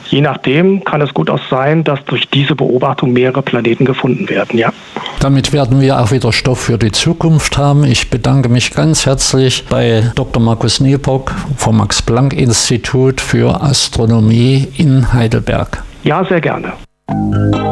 je nachdem kann es gut auch sein, dass durch diese Beobachtung mehrere Planeten gefunden werden, ja. Damit werden wir auch wieder Stoff für die Zukunft haben. Ich bedanke mich ganz herzlich bei Dr. Markus Nielbock vom Max-Planck-Institut für Astronomie in Heidelberg. Ja, sehr gerne.